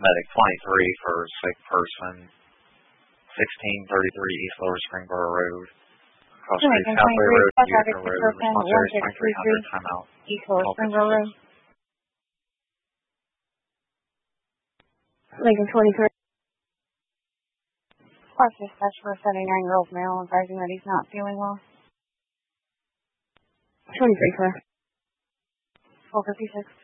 Medic 23 for sick person. 1633 East Lower Springboro Road. Cross Street Southway Road, Utica Road. Response area 2300. Timeout. East Lower Springboro Road. Lincoln 23. Park dispatch for a 79-year-old male advising that he's not feeling well. 23, sir. 1256.